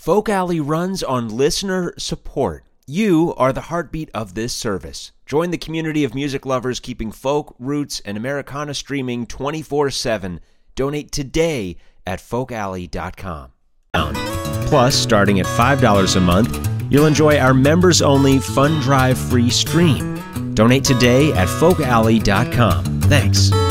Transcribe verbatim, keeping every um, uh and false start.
Folk Alley runs on listener support. You are the heartbeat of this service. Join the community of music lovers keeping folk, roots, and Americana streaming twenty-four seven. Donate today at folk alley dot com. Plus, starting at five dollars a month, you'll enjoy our members-only Fund Drive free stream. Donate today at folk alley dot com. Thanks.